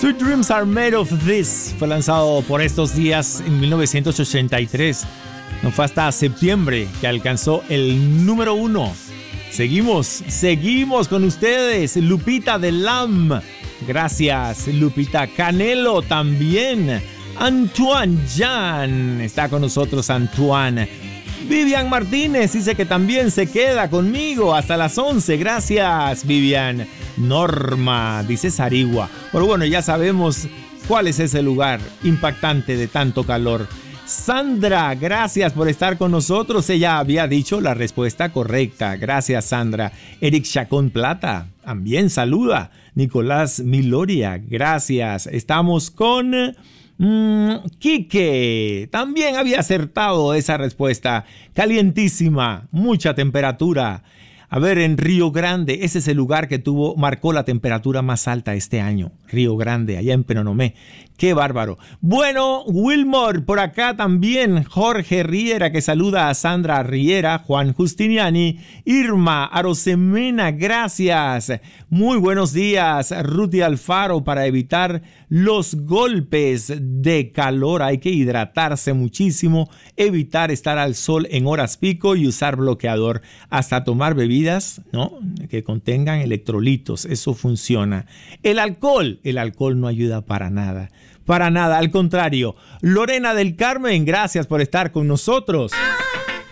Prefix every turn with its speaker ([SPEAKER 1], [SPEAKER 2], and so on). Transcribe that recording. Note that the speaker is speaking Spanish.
[SPEAKER 1] Sweet Dreams Are Made of This fue lanzado por estos días en 1983. No fue hasta septiembre que alcanzó el número 1. Seguimos con ustedes. Lupita de Lam. Gracias, Lupita. Canelo también. Antoine Jan. Está con nosotros Antoine. Vivian Martínez dice que también se queda conmigo hasta las 11. Gracias, Vivian. Norma, dice Sarigua. Pero bueno, ya sabemos cuál es ese lugar impactante de tanto calor. Sandra, gracias por estar con nosotros. Ella había dicho la respuesta correcta. Gracias, Sandra. Eric Chacón Plata también saluda. Nicolás Miloria, gracias. Estamos con Quique. También había acertado esa respuesta. Calientísima, mucha temperatura. A ver, en Río Grande, ese es el lugar que marcó la temperatura más alta este año. Río Grande, allá en Penonomé. ¡Qué bárbaro! Bueno, Wilmore, por acá también. Jorge Riera, que saluda a Sandra Riera. Juan Justiniani. Irma Arosemena, gracias. Muy buenos días. Ruti Alfaro, para evitar los golpes de calor hay que hidratarse muchísimo, evitar estar al sol en horas pico y usar bloqueador. Hasta tomar bebidas, ¿no?, que contengan electrolitos. Eso funciona. El alcohol no ayuda para nada. Para nada, al contrario. Lorena del Carmen, gracias por estar con nosotros.